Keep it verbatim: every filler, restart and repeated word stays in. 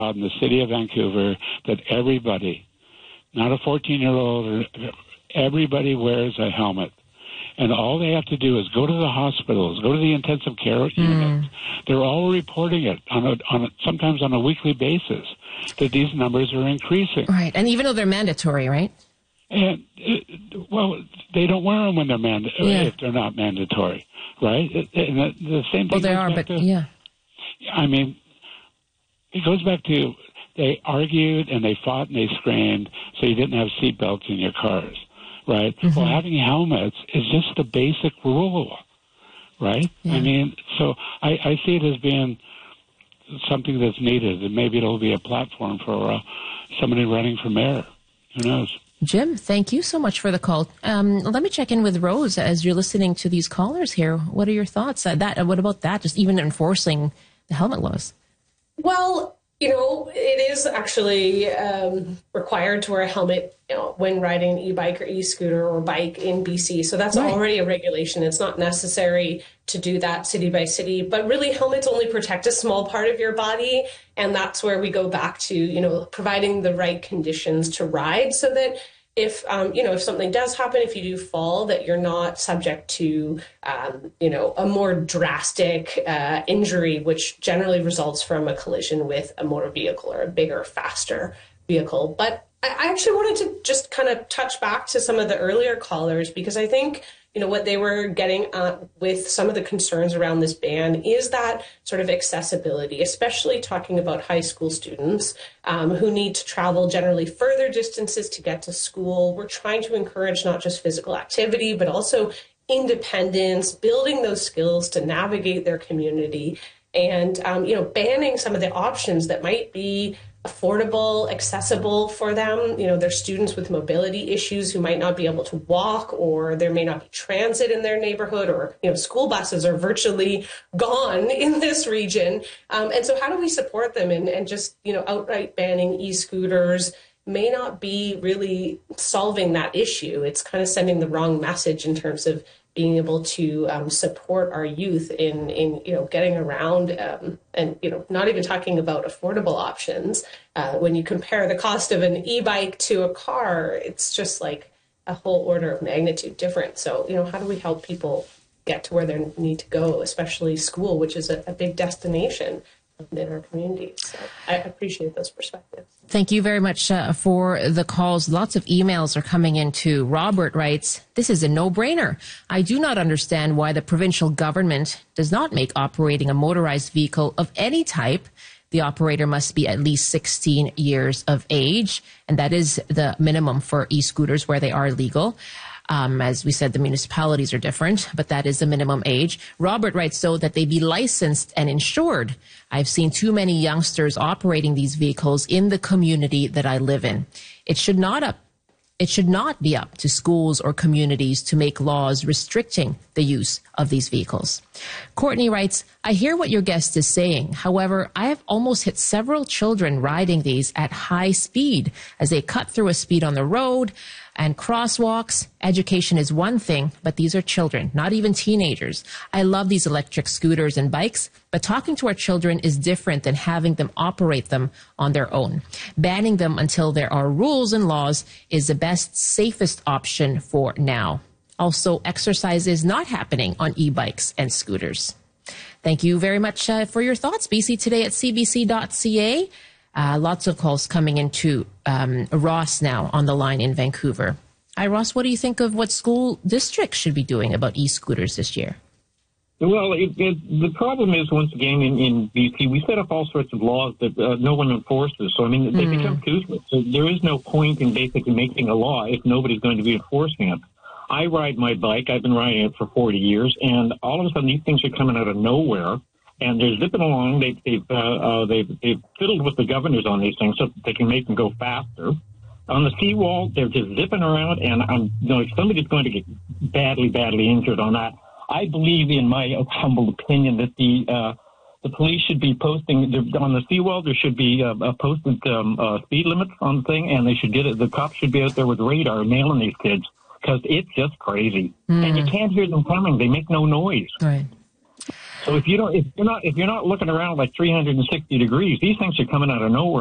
in the city of Vancouver that everybody, not a fourteen-year-old, everybody wears a helmet. And all they have to do is go to the hospitals, go to the intensive care mm. units. They're all reporting it on a, on a, sometimes on a weekly basis that these numbers are increasing. Right, and even though they're mandatory, right? And uh, well, they don't wear them when they're mand- yeah. if they're not mandatory, right? And the, the same thing. Well, they are, but to, yeah. I mean, it goes back to they argued and they fought and they screamed, so you didn't have seatbelts in your cars. Right. Mm-hmm. Well, having helmets is just the basic rule, right? Yeah. I mean, so I, I see it as being something that's needed, and maybe it'll be a platform for uh, somebody running for mayor. Who knows? Jim, thank you so much for the call. Um, let me check in with Rose as you're listening to these callers here. What are your thoughts? Uh, that what about that? Just even enforcing the helmet laws? Well, you know, it is actually um, required to wear a helmet, you know, when riding an e-bike or e-scooter or bike in B C. So that's right. Already a regulation. It's not necessary to do that city by city. But really, helmets only protect a small part of your body. And that's where we go back to, you know, providing the right conditions to ride so that if, um, you know, if something does happen, if you do fall, that you're not subject to, um, you know, a more drastic uh, injury, which generally results from a collision with a motor vehicle or a bigger, faster vehicle. But I actually wanted to just kind of touch back to some of the earlier callers, because I think, you know, what they were getting at with some of the concerns around this ban is that sort of accessibility, especially talking about high school students um, who need to travel generally further distances to get to school. We're trying to encourage not just physical activity, but also independence, building those skills to navigate their community, and, um, you know, banning some of the options that might be affordable, accessible for them. You know, there's students with mobility issues who might not be able to walk, or there may not be transit in their neighborhood, or, you know, school buses are virtually gone in this region. Um, and so how do we support them? And, and just, you know, outright banning e-scooters may not be really solving that issue. It's kind of sending the wrong message in terms of being able to um, support our youth in, in, you know, getting around um, and, you know, not even talking about affordable options. Uh, when you compare the cost of an e-bike to a car, it's just like a whole order of magnitude different. So, you know, how do we help people get to where they need to go, especially school, which is a, a big destination in our communities. So I appreciate those perspectives. Thank you very much uh, for the calls. Lots of emails are coming in too. Robert writes, this is a no-brainer. I do not understand why the provincial government does not make operating a motorized vehicle of any type. The operator must be at least sixteen years of age, and that is the minimum for e-scooters where they are legal. Um, as we said, the municipalities are different, but that is the minimum age. Robert writes, though, that they be licensed and insured. I've seen too many youngsters operating these vehicles in the community that I live in. It should not up, it should not be up to schools or communities to make laws restricting the use of these vehicles. Courtney writes, I hear what your guest is saying. However, I have almost hit several children riding these at high speed as they cut through a speed on the road and crosswalks. Education is one thing, but these are children, not even teenagers. I love these electric scooters and bikes, but talking to our children is different than having them operate them on their own. Banning them until there are rules and laws is the best, safest option for now. Also, exercise is not happening on e-bikes and scooters. Thank you very much uh, for your thoughts. B C Today at c b c dot c a. Uh, lots of calls coming into um, Ross now on the line in Vancouver. Hi, Ross, what do you think of what school districts should be doing about e-scooters this year? Well, it, it, the problem is, once again, in, in B C, we set up all sorts of laws that uh, no one enforces. So, I mean, they mm. become toothless. So there is no point in basically making a law if nobody's going to be enforcing it. I ride my bike. I've been riding it for forty years, and all of a sudden these things are coming out of nowhere. And they're zipping along. They, they've, uh, uh, they've, they've fiddled with the governors on these things so that they can make them go faster. On the seawall, they're just zipping around, and I'm, you know, somebody's going to get badly, badly injured on that. I believe, in my humble opinion, that the uh, the police should be posting on the seawall. There should be uh, a posted um, uh, speed limits on the thing, and they should get it. The cops should be out there with radar nailing these kids because it's just crazy, mm. and you can't hear them coming. They make no noise. Right. So if you don't, if you're not, if you're not looking around like three hundred sixty degrees, these things are coming out of nowhere.